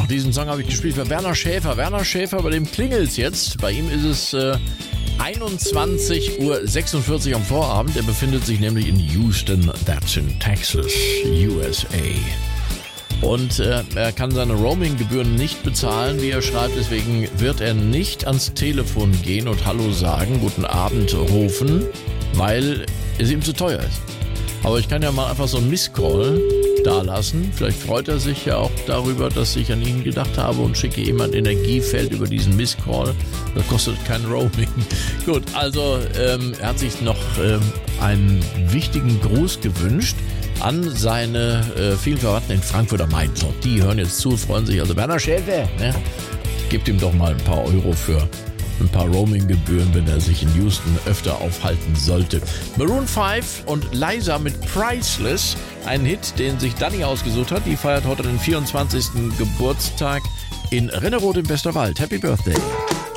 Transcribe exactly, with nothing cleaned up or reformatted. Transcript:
Ach, diesen Song habe ich gespielt für Werner Schäfer. Werner Schäfer, bei dem klingelt's jetzt. Bei ihm ist es äh, einundzwanzig Uhr sechsundvierzig am Vorabend. Er befindet sich nämlich in Houston, that's in Texas, U S A. Und äh, er kann seine Roaming-Gebühren nicht bezahlen, wie er schreibt. Deswegen wird er nicht ans Telefon gehen und Hallo sagen, guten Abend rufen, weil es ihm zu teuer ist. Aber ich kann ja mal einfach so einen Misscall da lassen. Vielleicht freut er sich ja auch darüber, dass ich an ihn gedacht habe und schicke ihm ein Energiefeld über diesen Misscall. Das kostet kein Roaming. Gut, also ähm, er hat sich noch ähm, einen wichtigen Gruß gewünscht an seine äh, vielen Verwandten in Frankfurt am Main. So, die hören jetzt zu, freuen sich. Also Werner Schäfer, ne? Gebt ihm doch mal ein paar Euro für ein paar Roaming-Gebühren, wenn er sich in Houston öfter aufhalten sollte. Maroon fünf und Liza mit Priceless, ein Hit, den sich Dani ausgesucht hat. Die feiert heute den vierundzwanzigsten Geburtstag in Rennerode im Westerwald. Happy Birthday!